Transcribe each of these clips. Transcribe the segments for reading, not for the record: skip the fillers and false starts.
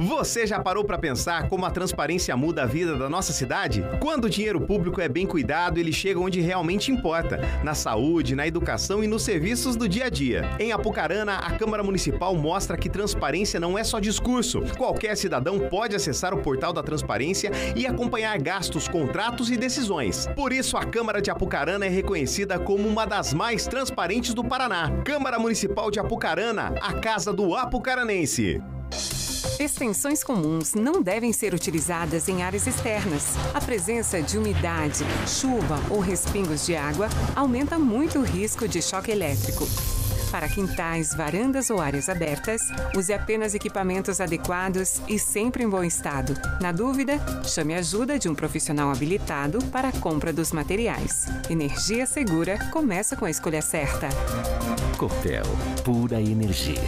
Você já parou para pensar como a transparência muda a vida da nossa cidade? Quando o dinheiro público é bem cuidado, ele chega onde realmente importa, na saúde, na educação e nos serviços do dia a dia. Em Apucarana, a Câmara Municipal mostra que transparência não é só discurso. Qualquer cidadão pode acessar o portal da transparência e acompanhar gastos, contratos e decisões. Por isso, a Câmara de Apucarana é reconhecida como uma das mais transparentes do Paraná. Câmara Municipal de Apucarana, a casa do apucaranense. Extensões comuns não devem ser utilizadas em áreas externas. A presença de umidade, chuva ou respingos de água aumenta muito o risco de choque elétrico. Para quintais, varandas ou áreas abertas, use apenas equipamentos adequados e sempre em bom estado. Na dúvida, chame a ajuda de um profissional habilitado para a compra dos materiais. Energia segura começa com a escolha certa. Copel, pura energia.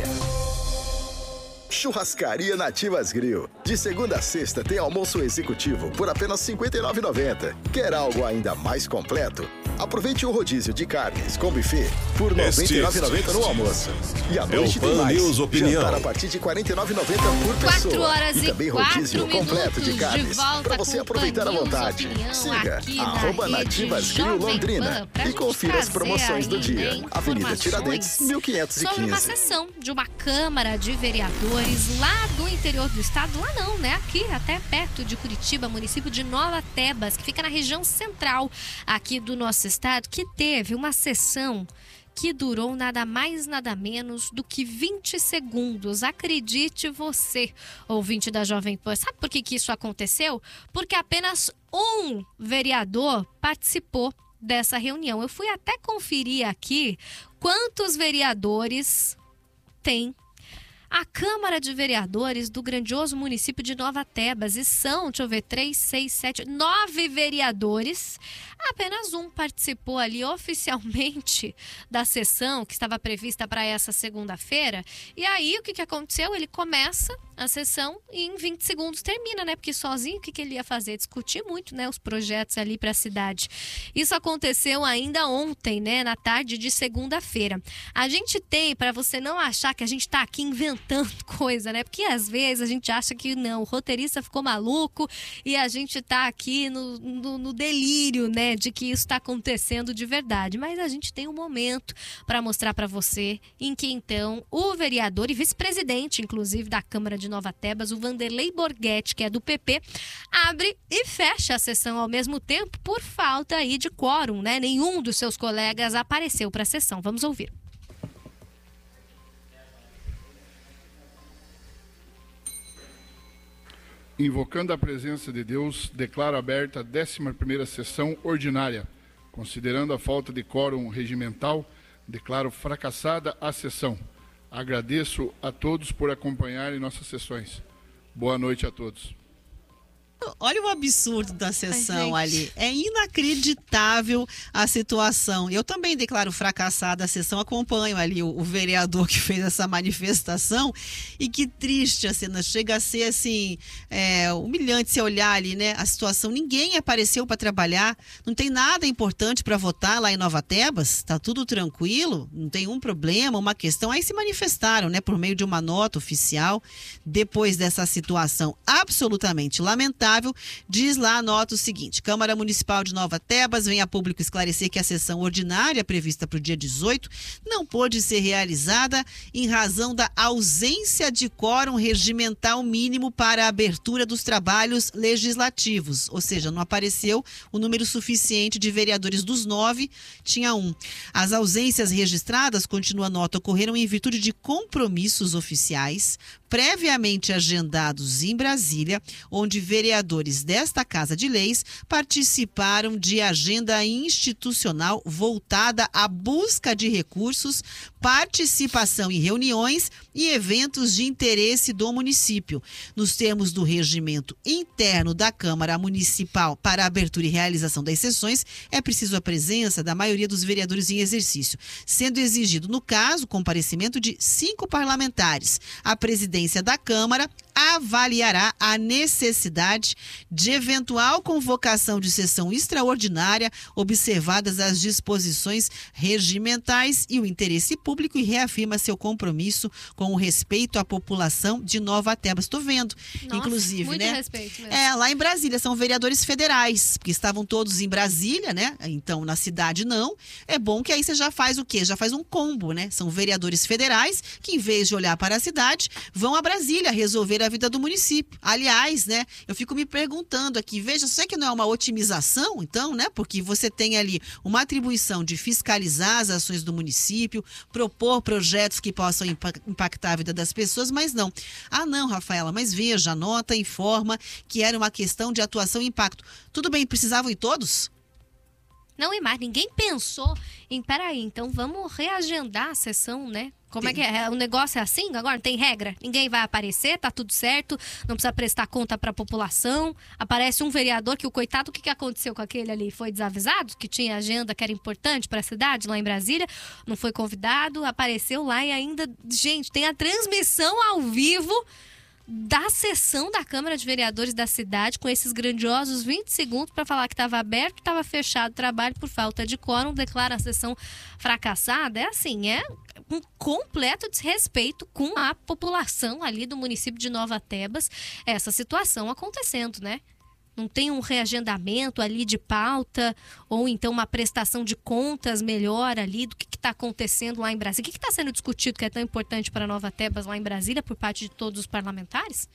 Churrascaria Nativas Grill. De segunda a sexta tem almoço executivo por apenas R$ 59,90. Quer algo ainda mais completo? Aproveite o rodízio de carnes com buffet por R$ 99,90 no almoço. E à noite tem mais. Jantar a partir de R$ 49,90 por pessoa. 4 horas e também rodízio completo de carnes para você aproveitar à vontade. Siga @Nativas Grill Londrina e confira as promoções do dia. Avenida Tiradentes, 1515. Sobre uma sessão de uma Câmara de Vereadores lá do interior do estado, lá não, né? Aqui, até perto de Curitiba, município de Nova Tebas, que fica na região central aqui do nosso estado, que teve uma sessão que durou nada mais, nada menos do que 20 segundos. Acredite você, ouvinte da Jovem Pan. Sabe por que isso aconteceu? Porque apenas um vereador participou dessa reunião. Eu fui até conferir aqui quantos vereadores tem a Câmara de Vereadores do grandioso município de Nova Tebas. E são, deixa eu ver, 3, 6, 7, 9 vereadores. Apenas um participou ali oficialmente da sessão que estava prevista para essa segunda-feira. E aí, o que aconteceu? Ele começa a sessão e em 20 segundos termina, né? Porque sozinho, o que ele ia fazer? Discutir muito, né? Os projetos ali para a cidade. Isso aconteceu ainda ontem, né? Na tarde de segunda-feira. A gente tem, para você não achar que a gente está aqui inventando coisa, né? Porque às vezes a gente acha que não, o roteirista ficou maluco e a gente está aqui no delírio, né? De que isso está acontecendo de verdade. Mas a gente tem um momento para mostrar para você em que então o vereador e vice-presidente, inclusive, da Câmara de Nova Tebas, o Vanderlei Borghetti, que é do PP, abre e fecha a sessão ao mesmo tempo por falta aí de quórum, né? Nenhum dos seus colegas apareceu para a sessão. Vamos ouvir. Invocando a presença de Deus, declaro aberta a 11ª sessão ordinária. Considerando a falta de quórum regimental, declaro fracassada a sessão. Agradeço a todos por acompanharem nossas sessões. Boa noite a todos. Olha o absurdo da sessão ali. É inacreditável a situação. Eu também declaro fracassada a sessão, acompanho ali o vereador que fez essa manifestação. E que triste a cena. Chega a ser assim, humilhante você olhar ali, né? A situação. Ninguém apareceu para trabalhar. Não tem nada importante para votar lá em Nova Tebas. Tá tudo tranquilo. Não tem um problema, uma questão. Aí se manifestaram, né? Por meio de uma nota oficial. Depois dessa situação absolutamente lamentável. Diz lá a nota o seguinte: Câmara Municipal de Nova Tebas vem a público esclarecer que a sessão ordinária prevista para o dia 18 não pôde ser realizada em razão da ausência de quórum regimental mínimo para a abertura dos trabalhos legislativos, ou seja, não apareceu o número suficiente de vereadores. Dos 9, tinha 1. As ausências registradas, continua a nota, ocorreram em virtude de compromissos oficiais previamente agendados em Brasília, onde vereadores desta Casa de Leis participaram de agenda institucional voltada à busca de recursos, participação em reuniões e eventos de interesse do município. Nos termos do regimento interno da Câmara Municipal para a abertura e realização das sessões, é preciso a presença da maioria dos vereadores em exercício, sendo exigido, no caso, o comparecimento de 5 parlamentares. A presidência da Câmara avaliará a necessidade de eventual convocação de sessão extraordinária, observadas as disposições regimentais e o interesse público, e reafirma seu compromisso com o respeito à população de Nova Tebas. Estou vendo, Nossa, inclusive, muito né? respeito mesmo. Lá em Brasília, são vereadores federais, porque estavam todos em Brasília, né? Então, na cidade não. É bom que aí você já faz o quê? Já faz um combo, né? São vereadores federais que, em vez de olhar para a cidade, vão a Brasília resolver a vida do município. Aliás, né? Eu fico me perguntando aqui, veja, será que não é uma otimização, então, né? Porque você tem ali uma atribuição de fiscalizar as ações do município, propor projetos que possam impactar a vida das pessoas, mas não. Ah, não, Rafaela, mas veja, a nota informa que era uma questão de atuação e impacto. Tudo bem, precisavam ir todos? Não, e mais, ninguém pensou em, peraí, então vamos reagendar a sessão, né? Como é que é? O negócio é assim agora? Não tem regra? Ninguém vai aparecer, tá tudo certo, não precisa prestar conta pra população. Aparece um vereador que o coitado, o que aconteceu com aquele ali? Foi desavisado? Que tinha agenda que era importante pra cidade, lá em Brasília, não foi convidado, apareceu lá e ainda, gente, tem a transmissão ao vivo da sessão da Câmara de Vereadores da cidade, com esses grandiosos 20 segundos para falar que estava aberto, que estava fechado o trabalho por falta de quórum, declara a sessão fracassada. É assim, é um completo desrespeito com a população ali do município de Nova Tebas, essa situação acontecendo, né? Não tem um reagendamento ali de pauta, ou então uma prestação de contas melhor ali do que está acontecendo lá em Brasília. O que está sendo discutido que é tão importante para Nova Tebas lá em Brasília por parte de todos os parlamentares?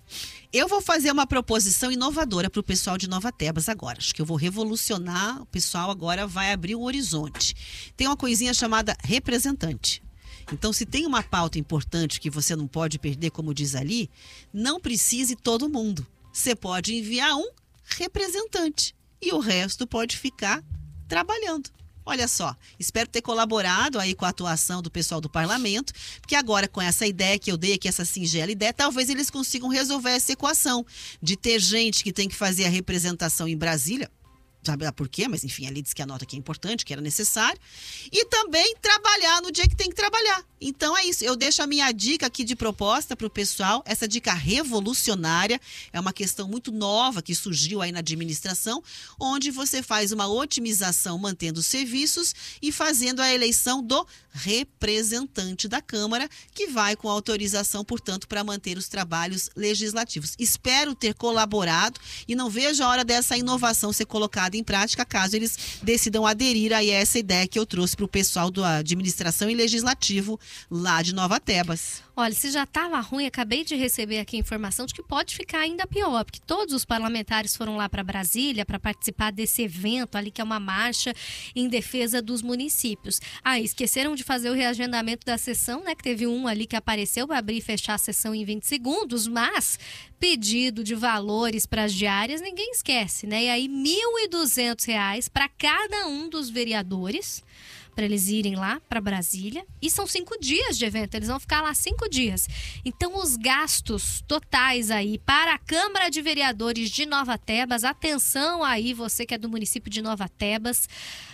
Eu vou fazer uma proposição inovadora para o pessoal de Nova Tebas agora. Acho que eu vou revolucionar, o pessoal agora vai abrir um horizonte. Tem uma coisinha chamada representante. Então, se tem uma pauta importante que você não pode perder, como diz ali, não precise todo mundo. Você pode enviar um representante e o resto pode ficar trabalhando. Olha só, espero ter colaborado aí com a atuação do pessoal do parlamento, porque agora com essa ideia que eu dei aqui, essa singela ideia, talvez eles consigam resolver essa equação de ter gente que tem que fazer a representação em Brasília, sabe lá por quê, mas enfim, ali diz que a nota que é importante, que era necessário, e também trabalhar no dia que tem que trabalhar. Então é isso, eu deixo a minha dica aqui de proposta para o pessoal, essa dica revolucionária, é uma questão muito nova que surgiu aí na administração, onde você faz uma otimização mantendo os serviços e fazendo a eleição do representante da Câmara, que vai com autorização, portanto, para manter os trabalhos legislativos. Espero ter colaborado e não vejo a hora dessa inovação ser colocada em prática, caso eles decidam aderir a essa ideia que eu trouxe para o pessoal da administração e legislativo lá de Nova Tebas. Olha, se já estava ruim, acabei de receber aqui a informação de que pode ficar ainda pior, porque todos os parlamentares foram lá para Brasília para participar desse evento ali, que é uma marcha em defesa dos municípios. Esqueceram de fazer o reagendamento da sessão, né? Que teve um ali que apareceu para abrir e fechar a sessão em 20 segundos, mas pedido de valores para as diárias ninguém esquece, né? E aí R$ 1.200 para cada um dos vereadores, para eles irem lá para Brasília. E são 5 dias de evento, eles vão ficar lá 5 dias. Então, os gastos totais aí para a Câmara de Vereadores de Nova Tebas, atenção aí, você que é do município de Nova Tebas,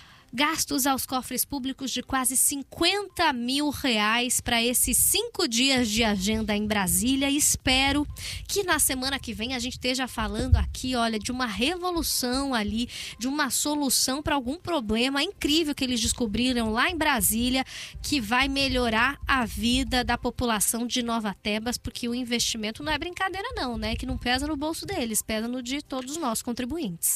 gastos aos cofres públicos de quase R$50 mil para esses 5 dias de agenda em Brasília. Espero que na semana que vem a gente esteja falando aqui, olha, de uma revolução ali, de uma solução para algum problema incrível que eles descobriram lá em Brasília, que vai melhorar a vida da população de Nova Tebas, porque o investimento não é brincadeira não, né? Que não pesa no bolso deles, pesa no de todos nós contribuintes.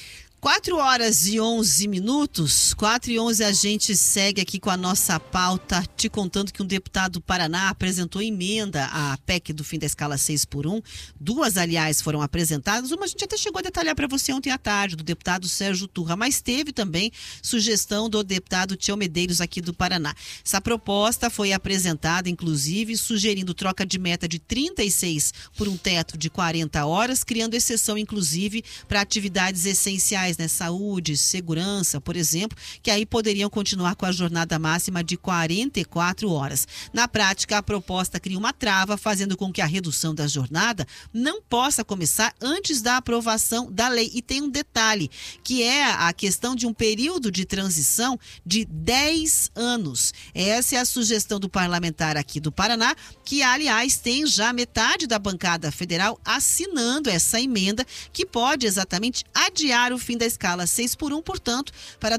4h11, 4h11, a gente segue aqui com a nossa pauta, te contando que um deputado do Paraná apresentou emenda à PEC do fim da escala 6x1. 2, aliás, foram apresentadas. Uma a gente até chegou a detalhar para você ontem à tarde, do deputado Sérgio Turra, mas teve também sugestão do deputado Tião Medeiros aqui do Paraná. Essa proposta foi apresentada, inclusive, sugerindo troca de meta de 36 por um teto de 40 horas, criando exceção, inclusive, para atividades essenciais essenciais, né? Saúde, segurança, por exemplo, que aí poderiam continuar com a jornada máxima de 44 horas. Na prática, a proposta cria uma trava, fazendo com que a redução da jornada não possa começar antes da aprovação da lei. E tem um detalhe, que é a questão de um período de transição de 10 anos. Essa é a sugestão do parlamentar aqui do Paraná, que, aliás, tem já metade da bancada federal assinando essa emenda, que pode exatamente adiar o fim da escala 6x1, portanto, para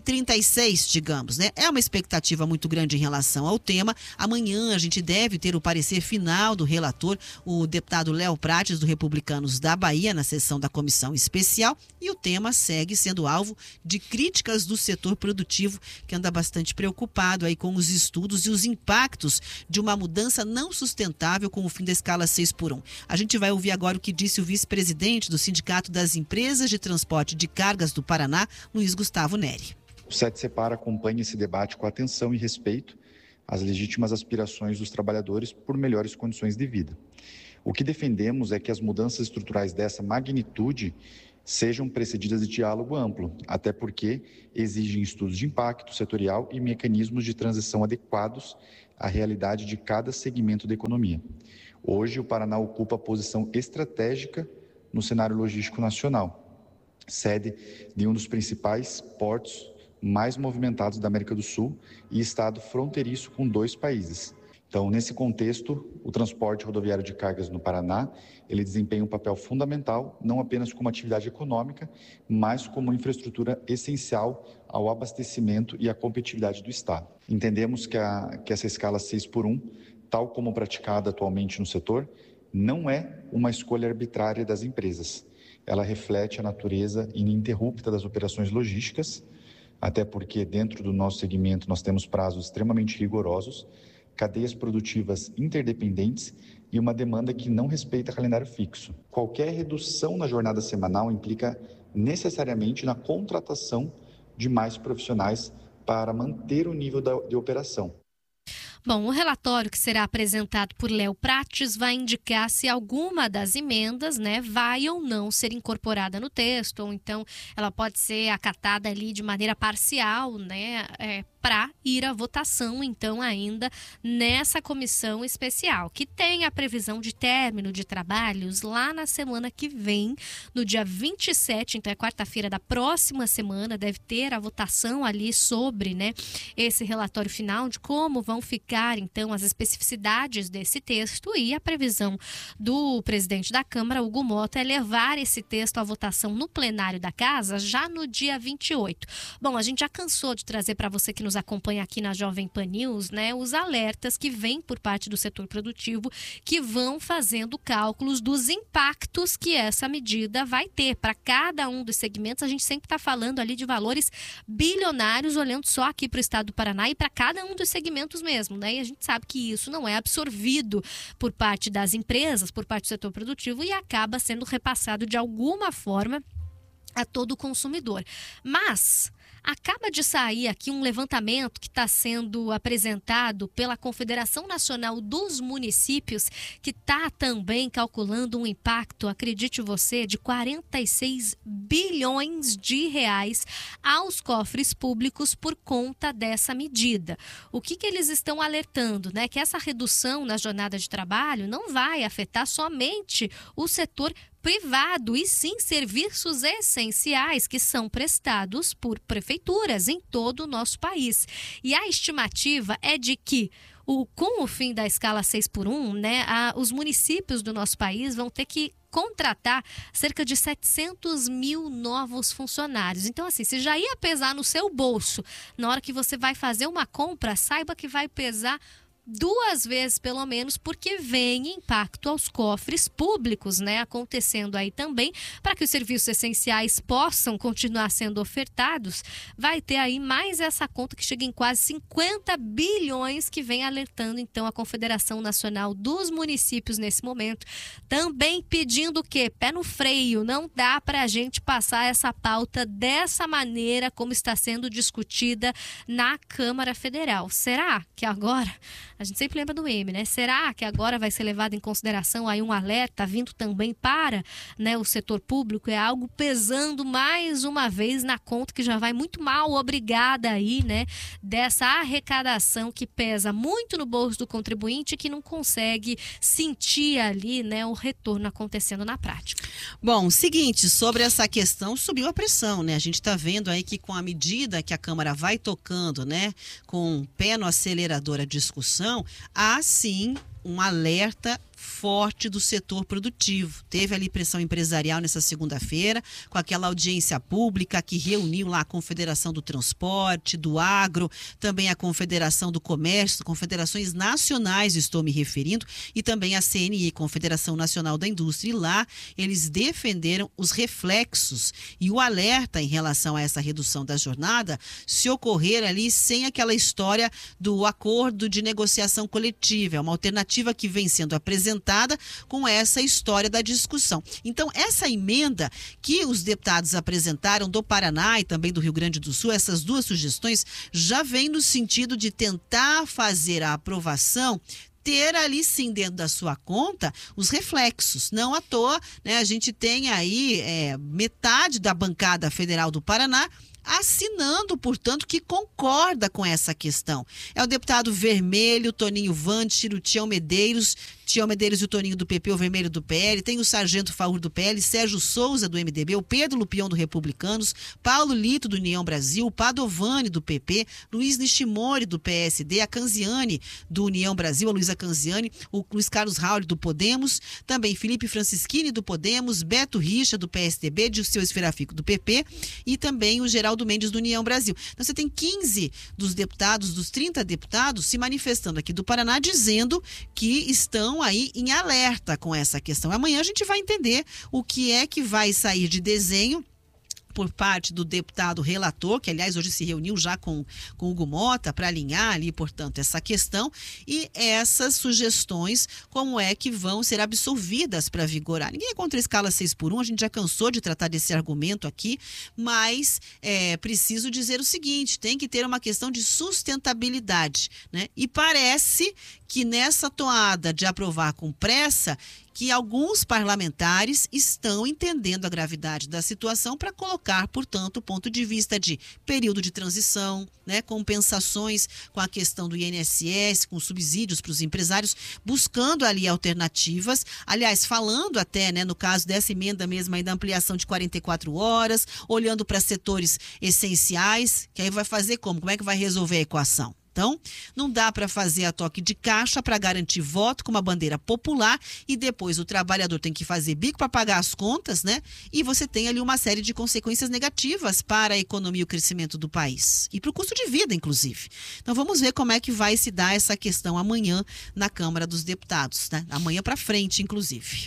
2036, digamos, né? É uma expectativa muito grande em relação ao tema. Amanhã a gente deve ter o parecer final do relator, o deputado Léo Prates, do Republicanos da Bahia, na sessão da comissão especial, e o tema segue sendo alvo de críticas do setor produtivo, que anda bastante preocupado aí com os estudos e os impactos de uma mudança não sustentável com o fim da escala 6x1. A gente vai ouvir agora o que disse o vice-presidente do Sindicato das Empresas de Transporte de Cargas do Paraná, Luiz Gustavo Neri. O 7 Separa acompanha esse debate com atenção e respeito às legítimas aspirações dos trabalhadores por melhores condições de vida. O que defendemos é que as mudanças estruturais dessa magnitude sejam precedidas de diálogo amplo, até porque exigem estudos de impacto setorial e mecanismos de transição adequados à realidade de cada segmento da economia. Hoje, o Paraná ocupa a posição estratégica no cenário logístico nacional, sede de um dos principais portos mais movimentados da América do Sul e estado fronteiriço com 2 países. Então, nesse contexto, o transporte rodoviário de cargas no Paraná, ele desempenha um papel fundamental, não apenas como atividade econômica, mas como infraestrutura essencial ao abastecimento e à competitividade do Estado. Entendemos que essa escala 6x1, tal como praticada atualmente no setor, não é uma escolha arbitrária das empresas. Ela reflete a natureza ininterrupta das operações logísticas, até porque dentro do nosso segmento nós temos prazos extremamente rigorosos, cadeias produtivas interdependentes e uma demanda que não respeita calendário fixo. Qualquer redução na jornada semanal implica necessariamente na contratação de mais profissionais para manter o nível de operação. Bom, o relatório que será apresentado por Léo Prates vai indicar se alguma das emendas, né, vai ou não ser incorporada no texto, ou então ela pode ser acatada ali de maneira parcial, né, para ir à votação, então, ainda nessa comissão especial, que tem a previsão de término de trabalhos lá na semana que vem, no dia 27, então é quarta-feira da próxima semana, deve ter a votação ali sobre, né, esse relatório final de como vão ficar, então, as especificidades desse texto, e a previsão do presidente da Câmara, Hugo Mota, é levar esse texto à votação no plenário da Casa já no dia 28. Bom, a gente já cansou de trazer para você que nos acompanha aqui na Jovem Pan News, né, os alertas que vêm por parte do setor produtivo, que vão fazendo cálculos dos impactos que essa medida vai ter para cada um dos segmentos. A gente sempre está falando ali de valores bilionários, olhando só aqui para o estado do Paraná e para cada um dos segmentos mesmo, né? E a gente sabe que isso não é absorvido por parte das empresas, por parte do setor produtivo, e acaba sendo repassado de alguma forma a todo consumidor. Mas acaba de sair aqui um levantamento que está sendo apresentado pela Confederação Nacional dos Municípios, que está também calculando um impacto, acredite você, de 46 bilhões de reais aos cofres públicos por conta dessa medida. O que eles estão alertando, né? Que essa redução na jornada de trabalho não vai afetar somente o setor privado, e sim serviços essenciais que são prestados por prefeituras em todo o nosso país. E a estimativa é de que com o fim da escala 6x1, né, os municípios do nosso país vão ter que contratar cerca de 700 mil novos funcionários. Então, assim, se já ia pesar no seu bolso, na hora que você vai fazer uma compra, saiba que vai pesar 2 vezes pelo menos, porque vem impacto aos cofres públicos, né, acontecendo aí também, para que os serviços essenciais possam continuar sendo ofertados. Vai ter aí mais essa conta que chega em quase 50 bilhões, que vem alertando então a Confederação Nacional dos Municípios nesse momento, também pedindo o quê? Pé no freio. Não dá para a gente passar essa pauta dessa maneira como está sendo discutida na Câmara Federal. Será que agora A gente sempre lembra do meme, né? Será que agora vai ser levado em consideração aí um alerta vindo também para, né, o setor público? É algo pesando mais uma vez na conta que já vai muito mal, obrigada aí, né? Dessa arrecadação que pesa muito no bolso do contribuinte, que não consegue sentir ali, né, o retorno acontecendo na prática. Bom, seguinte, sobre essa questão, subiu a pressão, né? A gente está vendo aí que com a medida que a Câmara vai tocando, né, com o pé no acelerador a discussão, há sim um alerta forte do setor produtivo. Teve ali pressão empresarial nessa segunda-feira, com aquela audiência pública que reuniu lá a Confederação do Transporte, do Agro, também a Confederação do Comércio, confederações nacionais estou me referindo, e também a CNI, Confederação Nacional da Indústria. E lá eles defenderam os reflexos e o alerta em relação a essa redução da jornada se ocorrer ali sem aquela história do acordo de negociação coletiva. É uma alternativa que vem sendo apresentada com essa história da discussão. Então, essa emenda que os deputados apresentaram do Paraná e também do Rio Grande do Sul, essas duas sugestões já vêm no sentido de tentar fazer a aprovação ter ali sim dentro da sua conta os reflexos. Não à toa, né, a gente tem aí metade da bancada federal do Paraná assinando, portanto, que concorda com essa questão. É o deputado Vermelho, Toninho Vante, Chirutião Medeiros e o Toninho do PP, o Vermelho do PL, tem o Sargento Faur do PL, Sérgio Souza do MDB, o Pedro Lupião do Republicanos, Paulo Lito do União Brasil, o Padovani do PP, Luiz Nishimori do PSD, a Canziani do União Brasil, a Luísa Canziani, o Luiz Carlos Raul do Podemos, também Felipe Francischini do Podemos, Beto Richa do PSDB, Dirceu Esferafico do PP e também o Geraldo Mendes do União Brasil. Então você tem 15 dos deputados, dos 30 deputados se manifestando aqui do Paraná dizendo que estão aí em alerta com essa questão. Amanhã a gente vai entender o que é que vai sair de desenho por parte do deputado relator, que aliás hoje se reuniu já com o Hugo Mota para alinhar ali, portanto, essa questão e essas sugestões, como é que vão ser absolvidas para vigorar. Ninguém é contra a escala 6x1, a gente já cansou de tratar desse argumento aqui, mas preciso dizer o seguinte, tem que ter uma questão de sustentabilidade, né? E parece que nessa toada de aprovar com pressa, que alguns parlamentares estão entendendo a gravidade da situação para colocar, portanto, o ponto de vista de período de transição, né, compensações com a questão do INSS, com subsídios para os empresários, buscando ali alternativas, aliás, falando até, né, no caso dessa emenda mesmo aí da ampliação de 44 horas, olhando para setores essenciais, que aí vai fazer como? Como é que vai resolver a equação? Então, não dá para fazer a toque de caixa para garantir voto com uma bandeira popular e depois o trabalhador tem que fazer bico para pagar as contas, né? E você tem ali uma série de consequências negativas para a economia e o crescimento do país. E para o custo de vida, inclusive. Então, vamos ver como é que vai se dar essa questão amanhã na Câmara dos Deputados, né? Amanhã para frente, inclusive.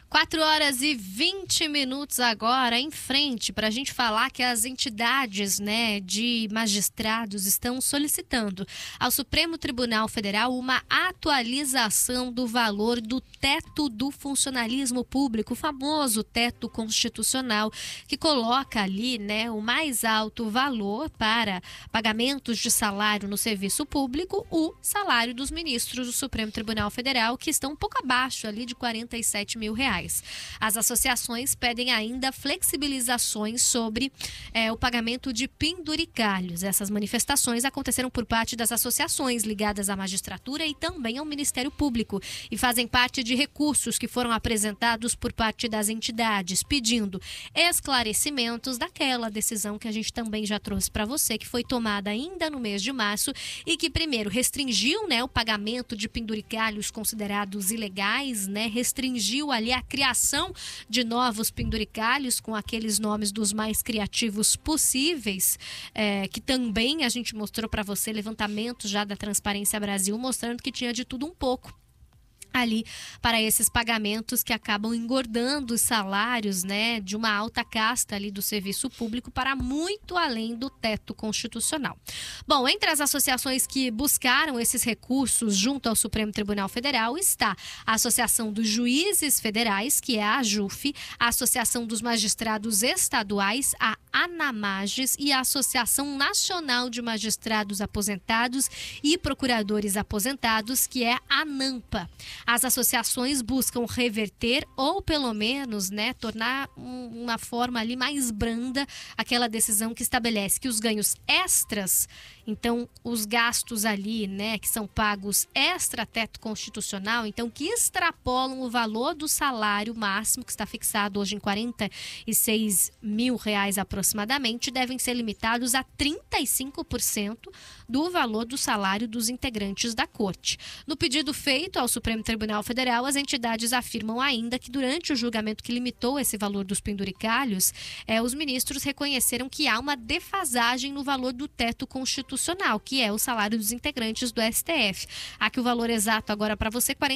4h20 agora, em frente, para a gente falar que as entidades, né, de magistrados estão solicitando ao Supremo Tribunal Federal uma atualização do valor do teto do funcionalismo público, o famoso teto constitucional, que coloca ali, né, o mais alto valor para pagamentos de salário no serviço público, o salário dos ministros do Supremo Tribunal Federal, que estão um pouco abaixo ali de R$47 mil. As associações pedem ainda flexibilizações sobre o pagamento de penduricalhos. Essas manifestações aconteceram por parte das associações ligadas à magistratura e também ao Ministério Público e fazem parte de recursos que foram apresentados por parte das entidades, pedindo esclarecimentos daquela decisão que a gente também já trouxe para você, que foi tomada ainda no mês de março e que primeiro restringiu, né, o pagamento de penduricalhos considerados ilegais, né, restringiu ali a criação de novos penduricalhos com aqueles nomes dos mais criativos possíveis, que também a gente mostrou para você levantamentos já da Transparência Brasil mostrando que tinha de tudo um pouco ali para esses pagamentos que acabam engordando os salários, né, de uma alta casta ali do serviço público para muito além do teto constitucional. Bom, entre as associações que buscaram esses recursos junto ao Supremo Tribunal Federal está a Associação dos Juízes Federais, que é a AJUF, a Associação dos Magistrados Estaduais, a ANAMAGES e a Associação Nacional de Magistrados Aposentados e Procuradores Aposentados, que é a ANAMPA. As associações buscam reverter ou, pelo menos, né, tornar uma forma ali mais branda aquela decisão que estabelece que os ganhos extras, então os gastos ali, né, que são pagos extra teto constitucional, então que extrapolam o valor do salário máximo, que está fixado hoje em R$46 mil aproximadamente, devem ser limitados a 35% do valor do salário dos integrantes da Corte. No pedido feito ao Supremo Tribunal Federal, as entidades afirmam ainda que durante o julgamento que limitou esse valor dos penduricalhos, os ministros reconheceram que há uma defasagem no valor do teto constitucional, que é o salário dos integrantes do STF. Aqui o valor exato agora para você, R$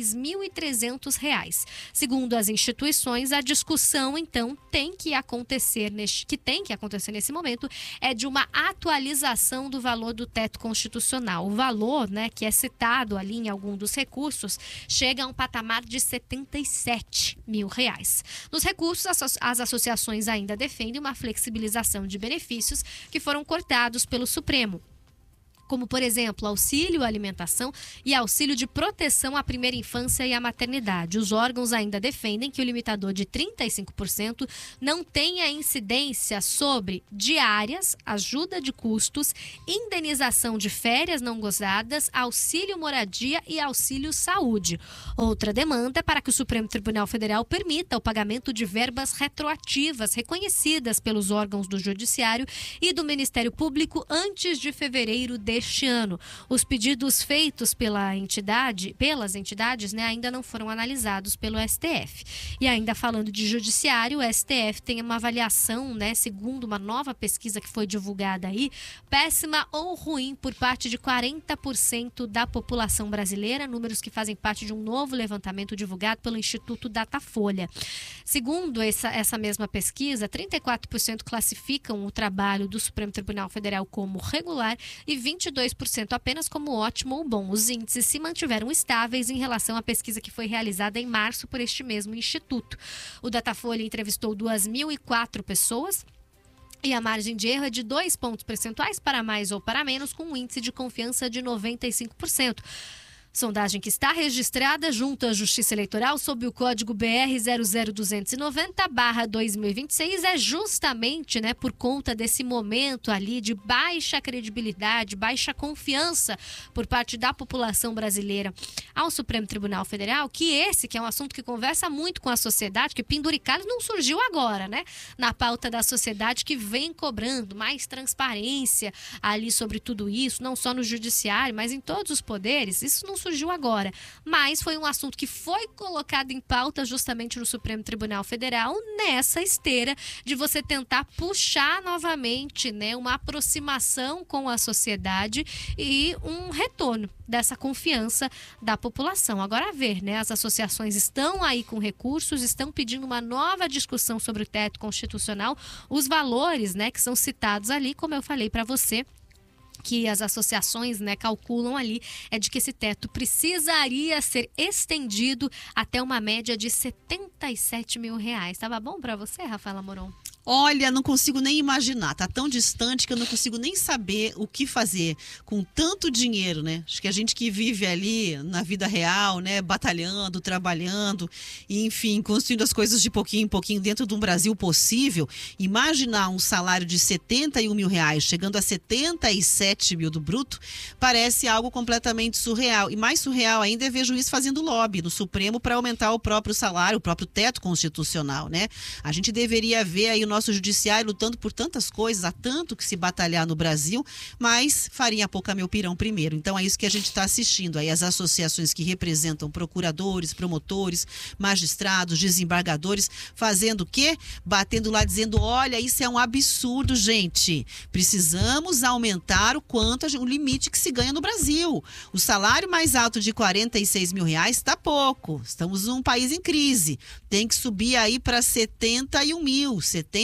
46.300. Segundo as instituições, a discussão então tem que acontecer nesse momento é de uma atualização do valor do teto constitucional. O valor, né, que é citado ali em algum dos recursos, chega a um patamar de R$77 mil. Nos recursos, as associações ainda defendem uma flexibilização de benefícios que foram cortados pelo Supremo, como, por exemplo, auxílio à alimentação e auxílio de proteção à primeira infância e à maternidade. Os órgãos ainda defendem que o limitador de 35% não tenha incidência sobre diárias, ajuda de custos, indenização de férias não gozadas, auxílio moradia e auxílio saúde. Outra demanda é para que o Supremo Tribunal Federal permita o pagamento de verbas retroativas reconhecidas pelos órgãos do Judiciário e do Ministério Público antes de fevereiro deste ano. Os pedidos feitos pelas entidades, né, ainda não foram analisados pelo STF. E ainda falando de judiciário, o STF tem uma avaliação, né, segundo uma nova pesquisa que foi divulgada aí, péssima ou ruim por parte de 40% da população brasileira, números que fazem parte de um novo levantamento divulgado pelo Instituto Datafolha. Segundo essa mesma pesquisa, 34% classificam o trabalho do Supremo Tribunal Federal como regular e 22% apenas como ótimo ou bom. Os índices se mantiveram estáveis em relação à pesquisa que foi realizada em março por este mesmo instituto. O Datafolha entrevistou 2.004 pessoas e a margem de erro é de 2 pontos percentuais para mais ou para menos, com um índice de confiança de 95%. Sondagem que está registrada junto à Justiça Eleitoral sob o código BR 00290/2026 é justamente, né, por conta desse momento ali de baixa credibilidade, baixa confiança por parte da população brasileira ao Supremo Tribunal Federal, que é um assunto que conversa muito com a sociedade, que penduricalhos não surgiu agora, né, na pauta da sociedade, que vem cobrando mais transparência ali sobre tudo isso, não só no judiciário, mas em todos os poderes. Isso não surgiu agora, mas foi um assunto que foi colocado em pauta justamente no Supremo Tribunal Federal, nessa esteira de você tentar puxar novamente, né, uma aproximação com a sociedade e um retorno dessa confiança da população. Agora, a ver, né, as associações estão aí com recursos, estão pedindo uma nova discussão sobre o teto constitucional, os valores, né, que são citados ali, como eu falei para você, que as associações, né, calculam ali, é de que esse teto precisaria ser estendido até uma média de R$77 mil. Tava bom para você, Rafaela Moron? Olha, não consigo nem imaginar, tá tão distante que eu não consigo nem saber o que fazer com tanto dinheiro, né? Acho que a gente que vive ali na vida real, né, batalhando, trabalhando, enfim, construindo as coisas de pouquinho em pouquinho dentro de um Brasil possível, imaginar um salário de R$71 mil chegando a R$77 mil do bruto, parece algo completamente surreal. E mais surreal ainda é ver juiz fazendo lobby no Supremo para aumentar o próprio salário, o próprio teto constitucional, né? A gente deveria ver aí o nosso judiciário lutando por tantas coisas, há tanto que se batalhar no Brasil, mas farinha pouca meu pirão primeiro. Então é isso que a gente está assistindo aí, as associações que representam procuradores, promotores, magistrados, desembargadores, fazendo o quê? Batendo lá dizendo, olha, isso é um absurdo, gente. Precisamos aumentar o limite que se ganha no Brasil. O salário mais alto de R$46 mil está pouco. Estamos num país em crise. Tem que subir aí para 71 mil, 70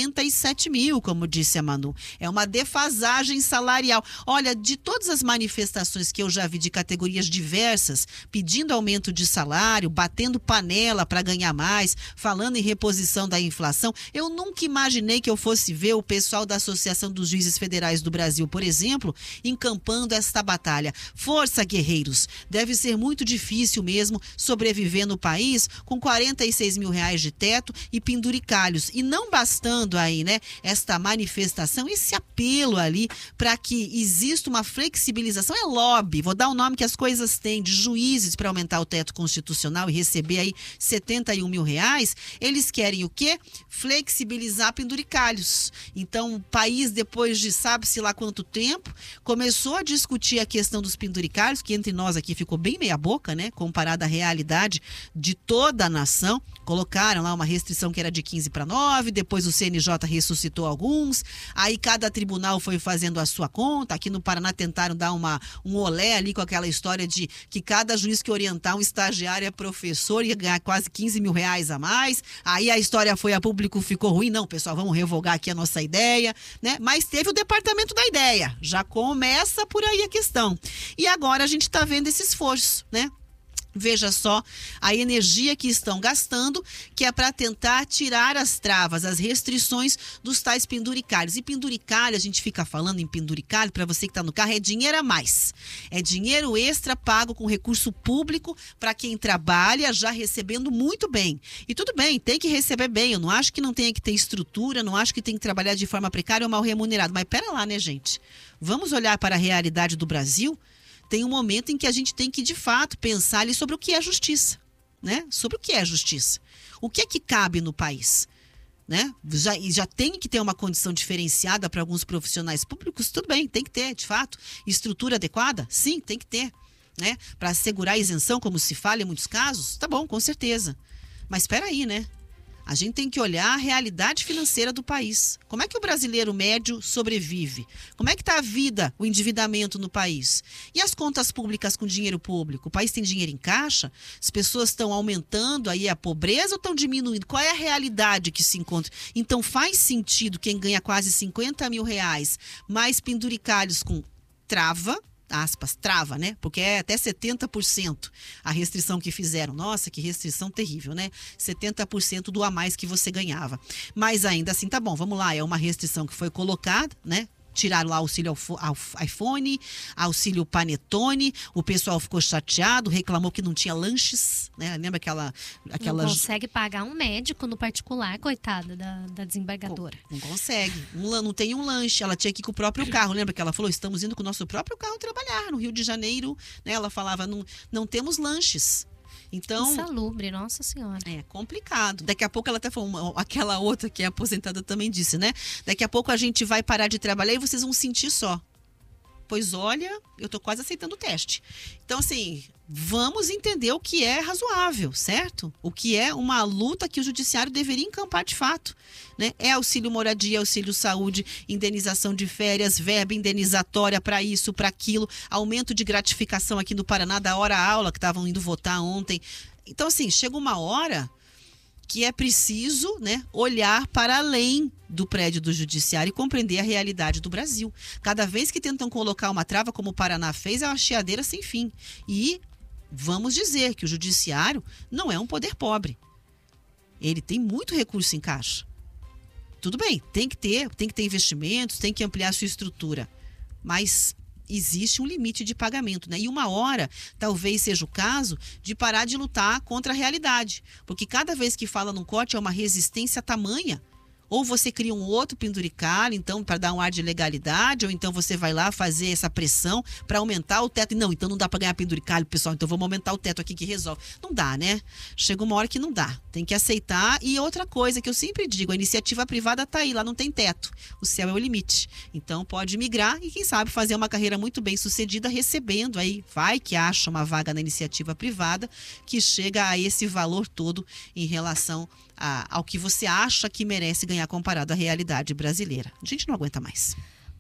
47 mil, como disse a Manu. É uma defasagem salarial. Olha, de todas as manifestações que eu já vi de categorias diversas, pedindo aumento de salário, batendo panela para ganhar mais, falando em reposição da inflação, eu nunca imaginei que eu fosse ver o pessoal da Associação dos Juízes Federais do Brasil, por exemplo, encampando esta batalha. Força, guerreiros! Deve ser muito difícil mesmo sobreviver no país com 46 mil reais de teto e penduricalhos. E não bastando aí, né, esta manifestação, esse apelo ali para que exista uma flexibilização, é lobby, vou dar o nome que as coisas têm, de juízes para aumentar o teto constitucional e receber aí 71 mil reais, eles querem o quê? Flexibilizar penduricalhos. Então, o país, depois de sabe-se lá quanto tempo, começou a discutir a questão dos penduricalhos, que entre nós aqui ficou bem meia boca, né, comparada à realidade de toda a nação. Colocaram lá uma restrição que era de 15 para 9, depois o CNJ ressuscitou alguns, aí cada tribunal foi fazendo a sua conta. Aqui no Paraná tentaram dar um olé ali com aquela história de que cada juiz que orientar um estagiário é professor ia ganhar quase 15 mil reais a mais. Aí a história foi a público, ficou ruim. Não, pessoal, vamos revogar aqui a nossa ideia, né? Mas teve o departamento da ideia. Já começa por aí a questão. E agora a gente está vendo esse esforço, né? Veja só a energia que estão gastando, que é para tentar tirar as travas, as restrições dos tais penduricalhos. E penduricalho, a gente fica falando em penduricalho, para você que está no carro, é dinheiro a mais. É dinheiro extra pago com recurso público para quem trabalha, já recebendo muito bem. E tudo bem, tem que receber bem. Eu não acho que não tenha que ter estrutura, não acho que tem que trabalhar de forma precária ou mal remunerado. Mas pera lá, né, gente? Vamos olhar para a realidade do Brasil? Tem um momento em que a gente tem que, de fato, pensar ali sobre o que é justiça, né? Sobre o que é justiça. O que é que cabe no país, né? Já tem que ter uma condição diferenciada para alguns profissionais públicos, tudo bem, tem que ter, de fato. Estrutura adequada? Sim, tem que ter, né? Para assegurar a isenção, como se fala em muitos casos, tá bom, com certeza. Mas espera aí, né? A gente tem que olhar a realidade financeira do país. Como é que o brasileiro médio sobrevive? Como é que está a vida, o endividamento no país? E as contas públicas com dinheiro público? O país tem dinheiro em caixa? As pessoas estão aumentando aí a pobreza ou estão diminuindo? Qual é a realidade que se encontra? Então faz sentido quem ganha quase 50 mil reais, mais penduricalhos com trava, aspas, trava, né? Porque é até 70% a restrição que fizeram. Nossa, que restrição terrível, né? 70% do a mais que você ganhava. Mas ainda assim, tá bom, vamos lá, é uma restrição que foi colocada, né? Tiraram lá auxílio iPhone, auxílio Panetone, o pessoal ficou chateado, reclamou que não tinha lanches, né? Lembra aquela... Não consegue pagar um médico no particular, coitada da desembargadora. Não consegue, não tem um lanche, ela tinha que ir com o próprio carro. Lembra que ela falou, estamos indo com o nosso próprio carro trabalhar no Rio de Janeiro, né? Ela falava, não temos lanches. Então, insalubre, nossa senhora. É complicado. Daqui a pouco ela até falou, aquela outra que é aposentada também disse, né? Daqui a pouco a gente vai parar de trabalhar e vocês vão sentir só. Pois olha, eu tô quase aceitando o teste. Então, assim, vamos entender o que é razoável, certo? O que é uma luta que o judiciário deveria encampar de fato, né? É auxílio moradia, auxílio saúde, indenização de férias, verba indenizatória para isso, para aquilo, aumento de gratificação aqui no Paraná da hora-aula que estavam indo votar ontem. Então, assim, chega uma hora que é preciso, né, olhar para além do prédio do judiciário e compreender a realidade do Brasil. Cada vez que tentam colocar uma trava, como o Paraná fez, é uma chiadeira sem fim. E vamos dizer que o judiciário não é um poder pobre. Ele tem muito recurso em caixa. Tudo bem, tem que ter investimentos, tem que ampliar a sua estrutura. Mas existe um limite de pagamento, né? E uma hora, talvez seja o caso de parar de lutar contra a realidade. Porque cada vez que fala num corte é uma resistência tamanha. Ou você cria um outro penduricalho, então, para dar um ar de legalidade, ou então você vai lá fazer essa pressão para aumentar o teto. Não, então não dá para ganhar penduricalho, pessoal, então vamos aumentar o teto aqui que resolve. Não dá, né? Chega uma hora que não dá. Tem que aceitar. E outra coisa que eu sempre digo, a iniciativa privada está aí, lá não tem teto. O céu é o limite. Então pode migrar e, quem sabe, fazer uma carreira muito bem sucedida recebendo aí, vai que acha uma vaga na iniciativa privada que chega a esse valor todo em relação ao que você acha que merece ganhar comparado à realidade brasileira. A gente não aguenta mais.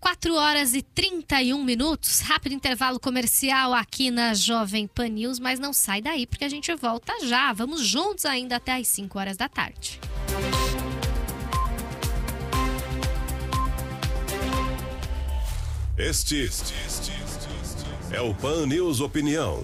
4h31. Rápido intervalo comercial aqui na Jovem Pan News, mas não sai daí porque a gente volta já. Vamos juntos ainda até às 5 horas da tarde. Este é o Pan News Opinião.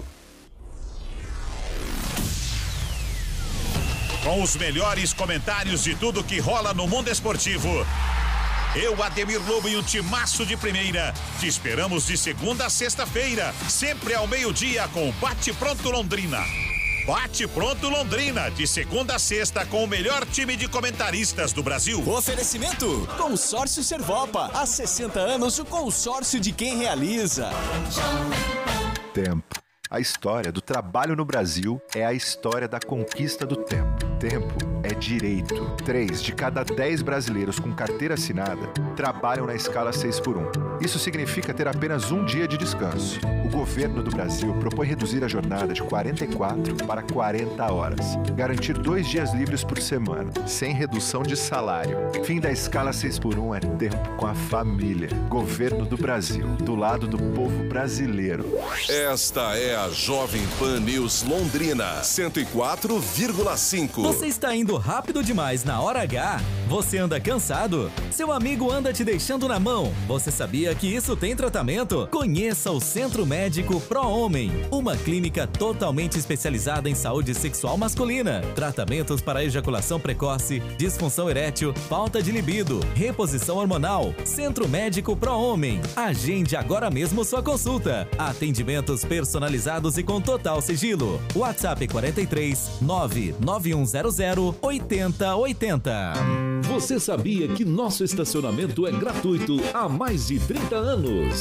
Com os melhores comentários de tudo que rola no mundo esportivo. Eu, Ademir Lobo e o timaço de primeira. Te esperamos de segunda a sexta-feira, sempre ao meio-dia com Bate Pronto Londrina. Bate Pronto Londrina, de segunda a sexta com o melhor time de comentaristas do Brasil. Oferecimento: Consórcio Servopa. Há 60 anos, o consórcio de quem realiza. Tempo. A história do trabalho no Brasil é a história da conquista do tempo. Tempo é direito. 3 de cada 10 brasileiros com carteira assinada trabalham na escala 6x1. Isso significa ter apenas um dia de descanso. O governo do Brasil propõe reduzir a jornada de 44 para 40 horas. Garantir 2 dias livres por semana, sem redução de salário. Fim da escala 6x1 é tempo com a família. Governo do Brasil, do lado do povo brasileiro. Esta é a Jovem Pan News Londrina, 104,5. Você está indo rápido demais na hora H? Você anda cansado? Seu amigo anda te deixando na mão? Você sabia que isso tem tratamento? Conheça o Centro Médico Pro Homem, uma clínica totalmente especializada em saúde sexual masculina. Tratamentos para ejaculação precoce, disfunção erétil, falta de libido, reposição hormonal. Centro Médico Pro Homem. Agende agora mesmo sua consulta. Atendimentos personalizados e com total sigilo. WhatsApp 43 99100 8080. Você sabia que nosso estacionamento é gratuito há mais de 30 anos?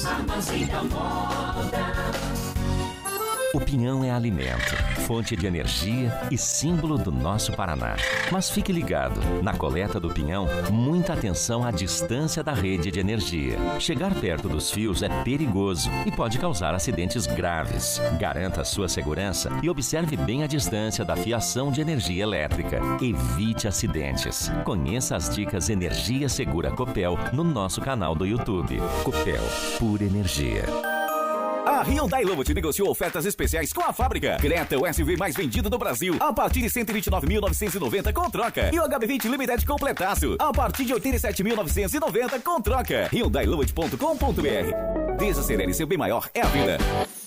O pinhão é alimento, fonte de energia e símbolo do nosso Paraná. Mas fique ligado, na coleta do pinhão, muita atenção à distância da rede de energia. Chegar perto dos fios é perigoso e pode causar acidentes graves. Garanta a sua segurança e observe bem a distância da fiação de energia elétrica. Evite acidentes. Conheça as dicas Energia Segura Copel no nosso canal do YouTube. Copel, pura energia. A Hyundai Lovat negociou ofertas especiais com a fábrica. Creta, o SUV mais vendido do Brasil, a partir de 129.990 com troca. E o HB20 Limited completaço, a partir de 87.990 com troca. HyundaiLovat.com.br. Desacelere, seu bem maior é a vida.